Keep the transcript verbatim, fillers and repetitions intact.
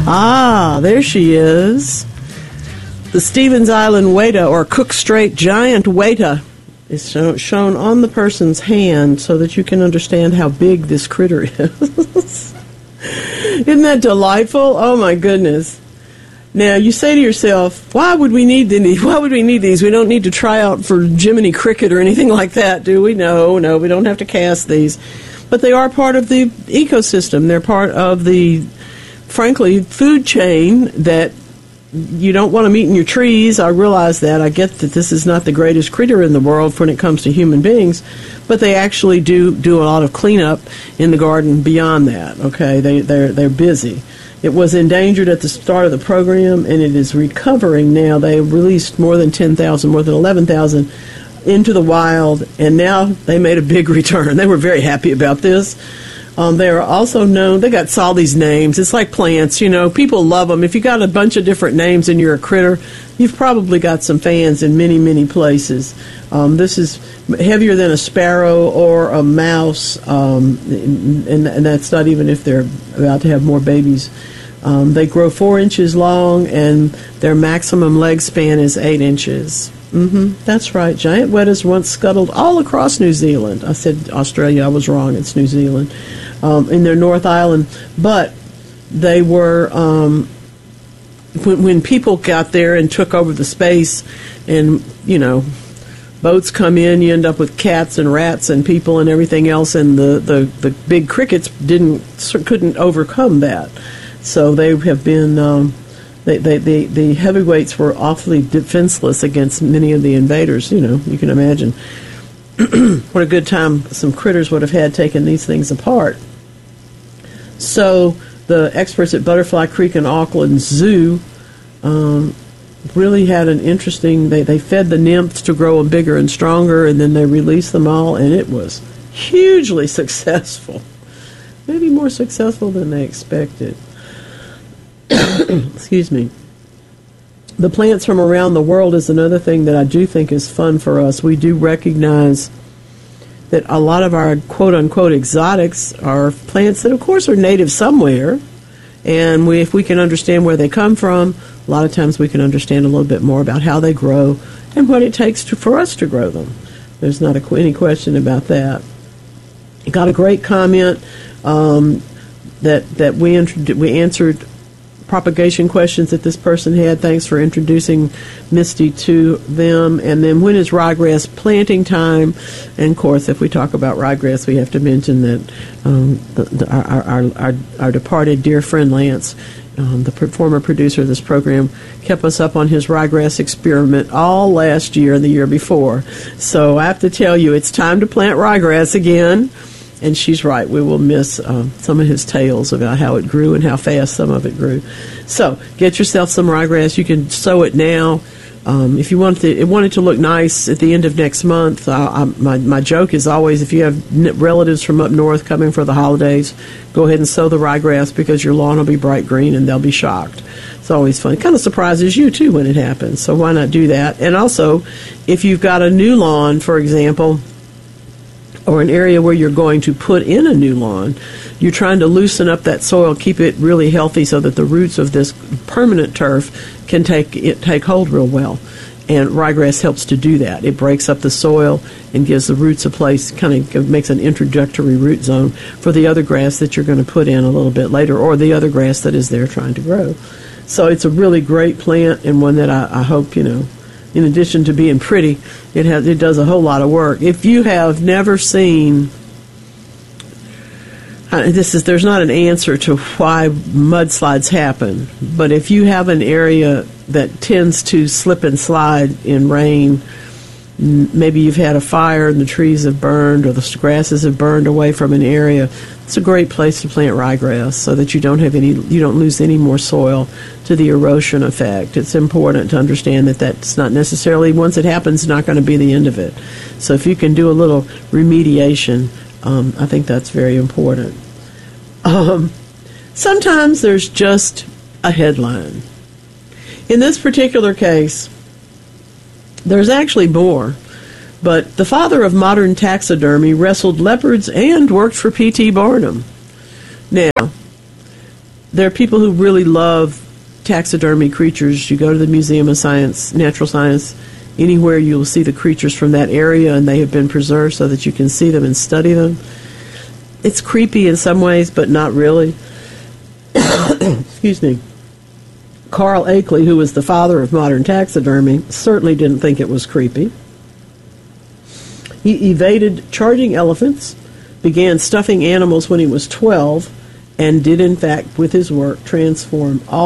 Ah, there she is. The Stevens Island Weta, or Cook Strait giant Weta, is show, shown on the person's hand so that you can understand how big this critter is. Isn't that delightful? Oh my goodness. Now you say to yourself, why would we need these? Why would we need these? We don't need to try out for Jiminy Cricket or anything like that, do we? No, no, we don't have to cast these. But they are part of the ecosystem. They're part of the, frankly, food chain that you don't want them eating your trees. I realize that. I get that this is not the greatest critter in the world when it comes to human beings, but they actually do do a lot of cleanup in the garden beyond that. Okay, they they're they're busy. It was endangered at the start of the program, and it is recovering now. They released more than ten thousand, more than eleven thousand into the wild, and now they made a big return. They were very happy about this. Um, they are also known, they got all these names. It's like plants, you know, people love them. If you got a bunch of different names and you're a critter, you've probably got some fans in many, many places. Um, this is heavier than a sparrow or a mouse, um, and, and that's not even if they're about to have more babies. Um, they grow four inches long, and their maximum leg span is eight inches. Mm-hmm, that's right. Giant wetas once scuttled all across New Zealand. I said Australia. I was wrong. It's New Zealand. Um, in their North Island. But they were, um, when, when people got there and took over the space and, you know, boats come in, you end up with cats and rats and people and everything else, and the, the, the big crickets didn't couldn't overcome that. So they have been... Um, They, they, they, the heavyweights were awfully defenseless against many of the invaders. You know, you can imagine what a good time some critters would have had taking these things apart. So the experts at Butterfly Creek and Auckland Zoo um, really had an interesting, they, they fed the nymphs to grow them bigger and stronger, and then they released them all, and it was hugely successful. Maybe more successful than they expected. Excuse me. The plants from around the world is another thing that I do think is fun for us. We do recognize that a lot of our quote-unquote exotics are plants that, of course, are native somewhere. And we, if we can understand where they come from, a lot of times we can understand a little bit more about how they grow and what it takes to, for us to grow them. There's not a, any question about that. Got a great comment um, that, that we, introdu- we answered propagation questions that this person had. Thanks for introducing Misty to them. And then, when is ryegrass planting time? And of course, if we talk about ryegrass, we have to mention that um, the, the, our, our, our, our departed dear friend Lance, um, the former producer of this program, kept us up on his ryegrass experiment all last year and the year before. So I have to tell you, it's time to plant ryegrass again. And she's right. We will miss um, some of his tales about how it grew and how fast some of it grew. So get yourself some ryegrass. You can sow it now. Um, if you want to, it want it to look nice at the end of next month. Uh, I, my my joke is always, if you have relatives from up north coming for the holidays, go ahead and sow the ryegrass, because your lawn will be bright green and they'll be shocked. It's always fun. It kind of surprises you too when it happens. So why not do that? And also, if you've got a new lawn, for example, or an area where you're going to put in a new lawn, you're trying to loosen up that soil, keep it really healthy so that the roots of this permanent turf can take it take hold real well. And ryegrass helps to do that. It breaks up the soil and gives the roots a place, kind of makes an introductory root zone for the other grass that you're going to put in a little bit later, or the other grass that is there trying to grow. So it's a really great plant, and one that I, I hope, you know, in addition to being pretty, it has it does a whole lot of work. If you have never seen, uh, this is there's not an answer to why mudslides happen, but if you have an area that tends to slip and slide in rain, maybe you've had a fire and the trees have burned, or the grasses have burned away from an area, it's a great place to plant ryegrass so that you don't have any, you don't lose any more soil to the erosion effect. It's important to understand that that's not necessarily, once it happens, not going to be the end of it. So if you can do a little remediation, um, I think that's very important. Um, sometimes there's just a headline. In this particular case, there's actually more. But the father of modern taxidermy wrestled leopards and worked for P T Barnum. Now, there are people who really love taxidermy creatures. You go to the Museum of Science, Natural Science, anywhere you'll see the creatures from that area, and they have been preserved so that you can see them and study them. It's creepy in some ways, but not really. Excuse me. Carl Akeley, who was the father of modern taxidermy, certainly didn't think it was creepy. He evaded charging elephants, began stuffing animals when he was twelve, and did, in fact, with his work, transform all